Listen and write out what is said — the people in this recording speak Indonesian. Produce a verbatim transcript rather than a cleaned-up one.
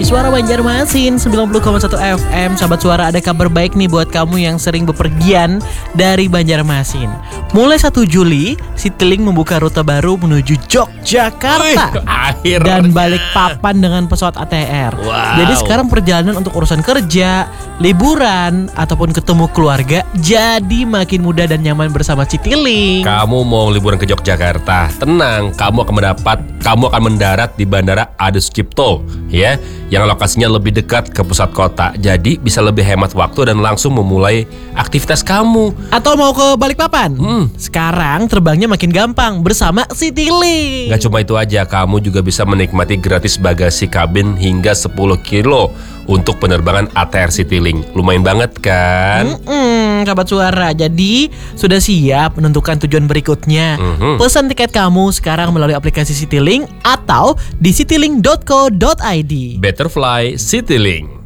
Suara Banjarmasin sembilan puluh koma satu F M. Sahabat Suara, ada kabar baik nih buat kamu yang sering bepergian dari Banjarmasin. Mulai satu Juli, Citylink membuka rute baru menuju Yogyakarta Akhirnya. dan Balikpapan dengan pesawat A T R. Wow. Jadi sekarang perjalanan untuk urusan kerja, liburan, ataupun ketemu keluarga jadi makin mudah dan nyaman bersama Citylink. Kamu mau liburan ke Yogyakarta, tenang, kamu akan mendapat, kamu akan mendarat di Bandara Adi Sucipto, ya, yang lokasinya lebih dekat ke pusat kota. Jadi bisa lebih hemat waktu dan langsung memulai aktivitas kamu. Atau mau ke Balikpapan? Hmm. Sekarang terbangnya makin gampang bersama Citylink. Gak cuma itu aja, kamu juga bisa menikmati gratis bagasi kabin hingga sepuluh kilo untuk penerbangan A T R Citylink. Lumayan banget kan? Mm-mm, sahabat Suara, jadi sudah siap menentukan tujuan berikutnya. Mhm. Pesan tiket kamu sekarang melalui aplikasi Citylink atau di citylink dot co dot id. Better fly Citylink.